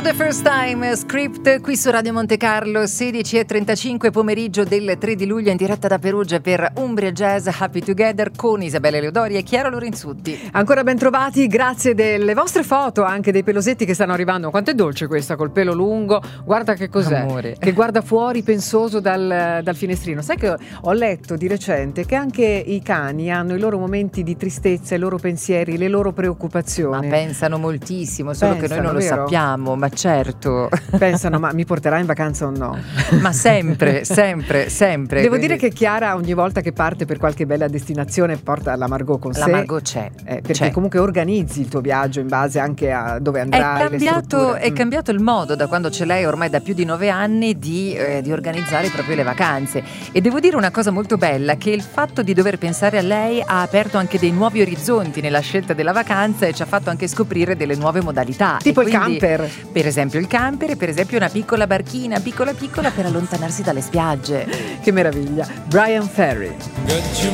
the First Time, Script qui su Radio Monte Carlo, 16:35 pomeriggio del 3 di luglio in diretta da Perugia per Umbria Jazz Happy Together con Isabella Leodori e Chiara Lorenzutti. Ancora ben trovati, grazie delle vostre foto, anche dei pelosetti che stanno arrivando. Quanto è dolce questa col pelo lungo, guarda che cos'è, amore, che guarda fuori pensoso dal finestrino. Sai che ho letto di recente che anche i cani hanno i loro momenti di tristezza, i loro pensieri, le loro preoccupazioni. Ma pensano moltissimo, solo che noi non lo sappiamo. Ma certo. Pensano, ma mi porterà in vacanza o no? Ma sempre. Devo quindi dire che Chiara ogni volta che parte per qualche bella destinazione porta la Margot con sé. La Margot c'è. Perché comunque organizzi il tuo viaggio in base anche a dove andrai. È cambiato il modo da quando ce l'hai ormai da più di 9 anni di organizzare proprio le vacanze. E devo dire una cosa molto bella, che il fatto di dover pensare a lei ha aperto anche dei nuovi orizzonti nella scelta della vacanza e ci ha fatto anche scoprire delle nuove modalità. Tipo il camper. Per esempio il camper e per esempio una piccola barchina piccola per allontanarsi dalle spiagge. Che meraviglia. Brian Ferry. Got your